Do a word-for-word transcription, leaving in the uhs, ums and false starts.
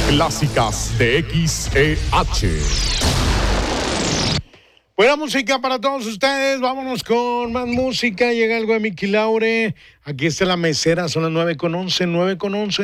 clásicas de X E H. Buena música para todos ustedes. Vámonos con más música. Llega algo de Miki Laure. Aquí está la mesera. Son las nueve con once, nueve con once.